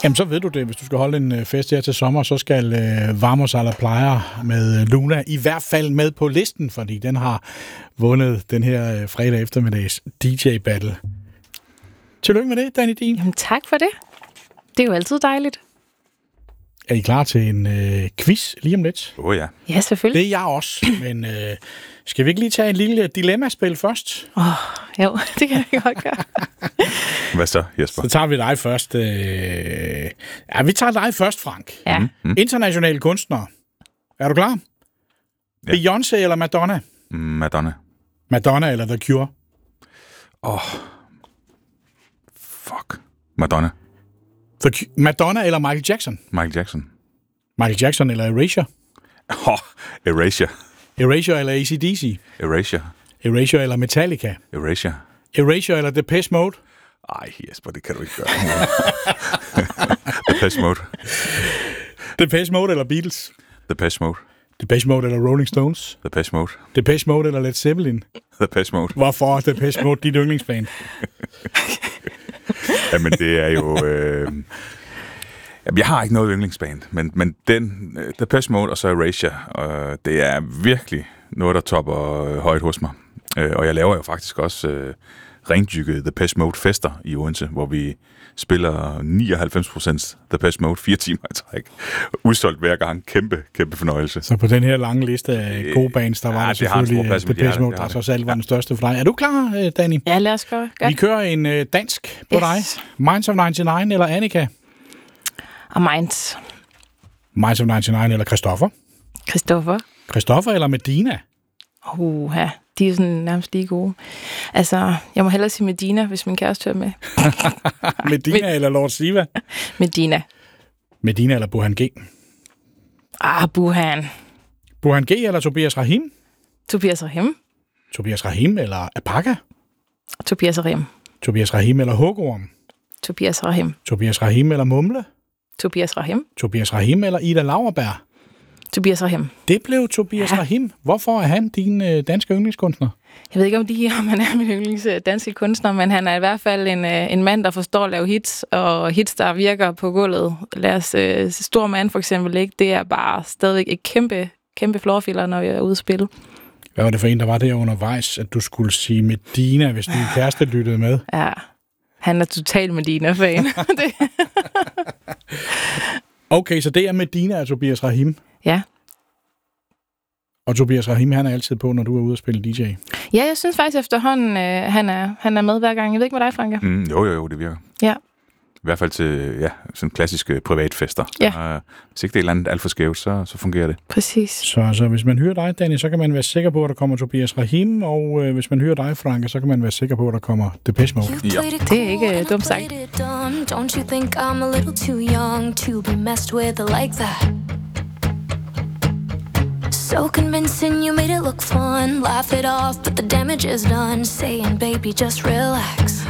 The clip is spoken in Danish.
Jamen, så ved du det. Hvis du skal holde en fest her til sommer, så skal Vamos a la Playa med Luna i hvert fald med på listen, fordi den har vundet den her fredag eftermiddags DJ-battle. Tillykke med det, Danny Dean. Jamen, tak for det. Det er jo altid dejligt. Er I klar til en quiz lige om lidt? Ja. Ja, selvfølgelig. Det er jeg også, men skal vi ikke lige tage en lille dilemmaspil først? Jo, det kan vi godt gøre. Hvad så, Jesper? Så tager vi dig først. Vi tager dig først, Frank. Ja. Internationale kunstnere. Er du klar? Ja. Beyoncé eller Madonna? Madonna. Madonna eller The Cure? Fuck. Madonna. Madonna eller Michael Jackson? Michael Jackson. Michael Jackson eller Erasure? Erasure. Erasure eller AC/DC? Erasure. Erasure eller Metallica? Erasure. Erasure eller Depeche Mode? Ej, Jesper, det kan du ikke gøre. Depeche Mode. Depeche Mode eller Beatles? Depeche Mode. Depeche Mode eller Rolling Stones? Depeche Mode. Depeche Mode eller Led Zeppelin? Depeche Mode. Hvorfor er Depeche Mode dit yndlingsband? Jamen, det er jo... jeg har ikke noget yndlingsband, men den Depeche Mode og så Erasure, det er virkelig noget, der topper højt hos mig. Og jeg laver jo faktisk også rendyrkede Depeche Mode fester i Odense, hvor vi spiller 99% Depeche Mode 4 timer i træk. Udsolgt hver gang. Kæmpe fornøjelse. Så på den her lange liste af gode bands, der var der selvfølgelig Depeche Mode, der så selv var den største for dig. Er du klar, Danny? Ja, lad os gå. Vi kører en dansk på dig. Minds of 99 eller Annika? Og Minds. Minds of 99 eller Christoffer? Christoffer eller Medina? De er sådan nærmest lige gode. Altså, jeg må hellere sige Medina, hvis min kæreste hører med. Medina eller Lord Siva? Medina. Medina eller Burhan G? Burhan. Burhan G eller Tobias Rahim? Tobias Rahim. Tobias Rahim eller Apaka? Tobias Rahim. Tobias Rahim eller Hugorm? Tobias Rahim. Tobias Rahim eller Mumle? Tobias Rahim. Tobias Rahim eller Ida Lauerberg? Tobias Rahim. Det blev Tobias Rahim. Hvorfor er han din danske yndlingskunstner? Jeg ved ikke, om han er min yndlings danske kunstner, men han er i hvert fald en mand, der forstår at lave hits, og hits, der virker på gulvet. Lad os Stor Mand for eksempel, ikke? Det er bare stadig et kæmpe florfiller, når vi er ude at spille. Hvad var det for en, der var der undervejs, at du skulle sige Medina, hvis din kæreste lyttede med? Ja, han er total Medina-fan. Okay, så det er Medina af Tobias Rahim? Ja. Og Tobias Rahim, han er altid på, når du er ude at spille DJ? Ja, jeg synes faktisk efterhånden, han er med hver gang. Jeg ved ikke med dig, Franke? Jo, det virker. Ja. I hvert fald til sådan klassiske privatfester. Ja. Hvis ikke det er et eller andet alt for skævt, så fungerer det. Præcis. Så hvis man hører dig, Danny, så kan man være sikker på, at der kommer Tobias Rahim, og hvis man hører dig, Franke, så kan man være sikker på, at der kommer Depeche Mode. Ja. Det er ikke dumt sagt. Don't you think I'm a little too young to be messed with like that? So convincing, you made it look fun. Laugh it off, but the damage is done. Saying, baby, just relax.